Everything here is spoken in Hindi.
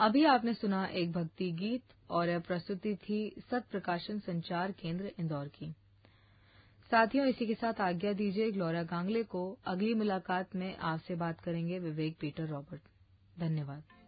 अभी आपने सुना एक भक्ति गीत और यह प्रस्तुति थी सत प्रकाशन संचार केंद्र इंदौर की। साथियों, इसी के साथ आज्ञा दीजिए ग्लोरिया गांगले को। अगली मुलाकात में आपसे बात करेंगे विवेक पीटर रॉबर्ट। धन्यवाद।